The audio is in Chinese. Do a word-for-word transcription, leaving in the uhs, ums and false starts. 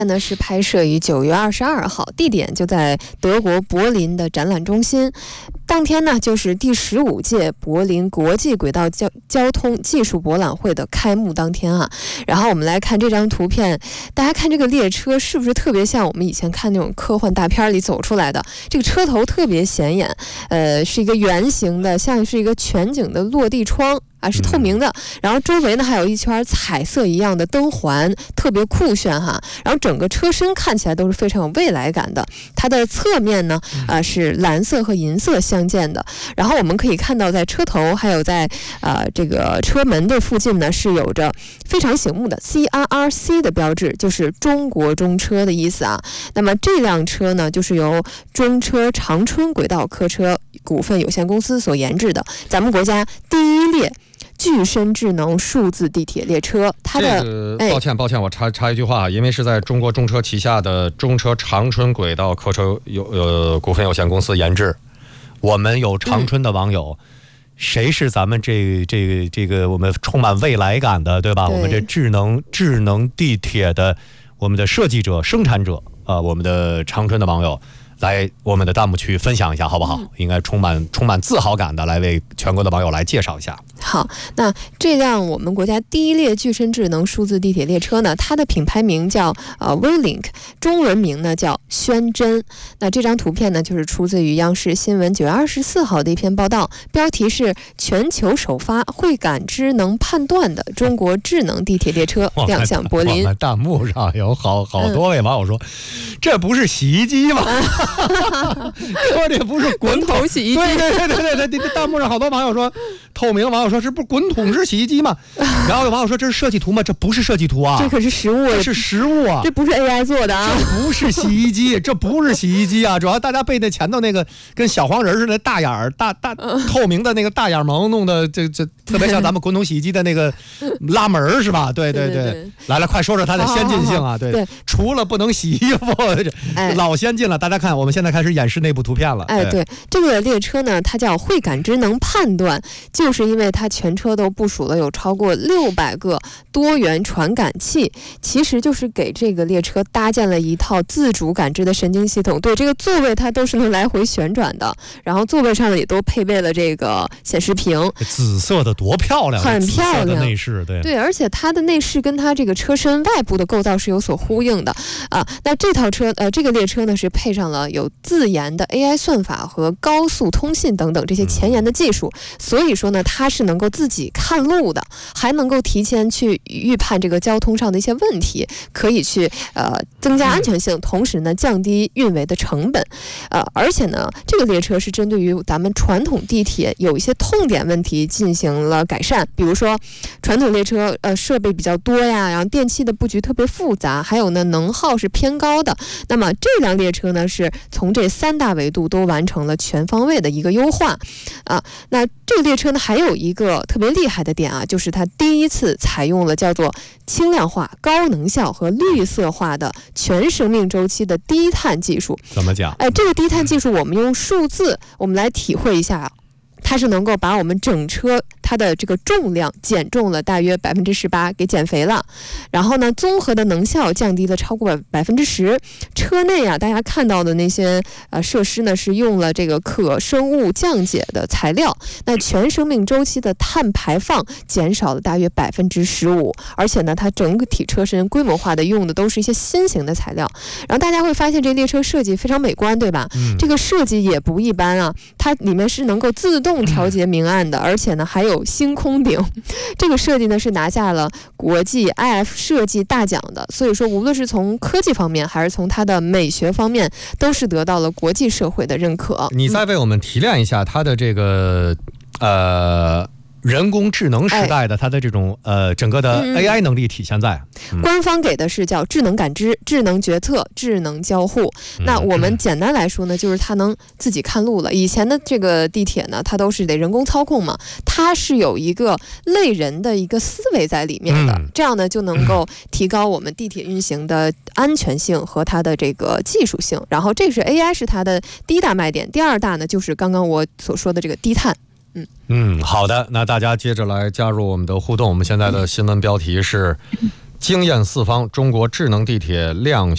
呢是拍摄于九月二十二号，地点就在德国柏林的展览中心。当天呢，就是第十五届柏林国际轨道交交通技术博览会的开幕当天啊。然后我们来看这张图片，大家看这个列车是不是特别像我们以前看那种科幻大片里走出来的？这个车头特别显眼，呃，是一个圆形的，像是一个全景的落地窗。啊，是透明的，然后周围呢还有一圈彩色一样的灯环，特别酷炫哈。然后整个车身看起来都是非常有未来感的。它的侧面呢，啊、呃、是蓝色和银色相间的。然后我们可以看到，在车头还有在呃这个车门的附近呢，是有着非常醒目的 C R R C 的标志，就是中国中车的意思啊。那么这辆车呢，就是由中车长春轨道客车股份有限公司所研制的，咱们国家第一列具身智能数字地铁列车。它的、 这个、抱歉抱歉，我插插一句话，因为是在中国中车旗下的中车长春轨道客车有呃股份有限公司研制。我们有长春的网友，嗯、谁是咱们这这个这个我们充满未来感的，对吧？对，我们这智能智能地铁的我们的设计者、生产者啊、呃，我们的长春的网友。来我们的弹幕区分享一下好不好、嗯、应该充满充满自豪感的来为全国的网友来介绍一下。 好，那这辆我们国家第一列具身智能数字地铁列车呢，它的品牌名叫呃 WeLink， 中文名呢叫宣真。那这张图片呢就是出自于央视新闻九月二十四号的一篇报道，标题是全球首发会感知能判断的中国智能地铁列车亮相柏林。 我们弹幕上有好好多位网友说、嗯、这不是洗衣机吗？说这不是滚筒洗衣机？ 对对对对对对，弹幕上好多网友说，透明网友说这不是滚筒式洗衣机吗？然后有网友说这是设计图吗？这不是设计图啊， 这可是实物， 这是实物啊， 这不是 A I 做的啊， 这不是洗衣机，这不是洗衣机啊！主要大家被那前头那个跟小黄人似的大眼儿、大大透明的那个大眼萌弄的，这这特别像咱们滚筒洗衣机的那个拉门是吧？对对 对, 对, 对，来来，快说说它的先进性啊！对，对除了不能洗衣服，哎、老先进了。大家看，我们现在开始演示内部图片了。 哎，对，这个列车呢，它叫会感知能判断，就是因为它全车都部署了有超过六百个多元传感器，其实就是给这个列车搭建了一套自主感知的神经系统。对，这个座位它都是能来回旋转的，然后座位上呢也都配备了这个显示屏， 紫色的多漂亮， 很漂亮的内饰，对对，而且它的内饰跟它这个车身外部的构造是有所呼应的啊。那这套车呃，这个列车呢是配上了有自研的 A I 算法和高速通信等等这些前沿的技术，所以说呢，它是能够自己看路的，还能够提前去预判这个交通上的一些问题，可以去呃增加安全性，同时呢降低运维的成本。呃，而且呢，这个列车是针对于咱们传统地铁有一些痛点问题进行了改善，比如说传统列车呃设备比较多呀，然后电器的布局特别复杂，还有呢能耗是偏高的。那么这辆列车呢是从这三大维度都完成了全方位的一个优化啊。那这个列车呢还有一个特别厉害的点啊，就是它第一次采用了叫做轻量化、高能效和绿色化的全生命周期的低碳技术。 怎么讲？ 哎，这个低碳技术我们用数字我们来体会一下，它是能够把我们整车它的这个重量减重了大约百分之十八，给减肥了。然后呢，综合的能效降低了超过百分之十。车内啊，大家看到的那些呃设施呢，是用了这个可生物降解的材料。那全生命周期的碳排放减少了大约百分之十五，而且呢，它整体车身规模化的用的都是一些新型的材料。然后大家会发现这列车设计非常美观，对吧？嗯、这个设计也不一般啊，它里面是能够自动调节明暗的，而且呢还有星空顶。这个设计呢是拿下了国际 I F 设计大奖的，所以说无论是从科技方面还是从它的美学方面，都是得到了国际社会的认可。 你再为我们提炼一下它的这个呃人工智能时代的它的这种、哎、呃整个的 A I 能力体现在、 嗯、官方给的是叫智能感知、智能决策、智能交互、嗯、那我们简单来说呢，就是它能自己看路了。以前的这个地铁呢，它都是得人工操控嘛，它是有一个类人的一个思维在里面的、嗯、这样呢就能够提高我们地铁运行的安全性和它的这个技术性。然后这是 A I 是它的第一大卖点，第二大呢就是刚刚我所说的这个低碳。嗯嗯，好的，那大家接着来加入我们的互动。我们现在的新闻标题是惊艳四方，中国智能地铁亮